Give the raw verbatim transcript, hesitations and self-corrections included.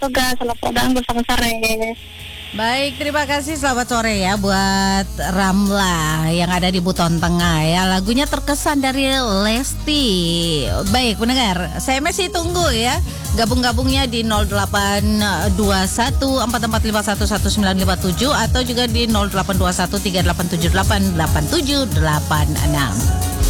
tugas. Selamat datang bersama sore. Baik, terima kasih. Selamat sore ya buat Ramla yang ada di Buton Tengah ya. Lagunya Terkesan dari Lesti. Baik, pendengar, saya masih tunggu ya gabung-gabungnya di nol delapan dua satu empat empat lima satu satu sembilan lima tujuh atau juga di nol delapan dua satu tiga delapan tujuh delapan delapan tujuh delapan enam.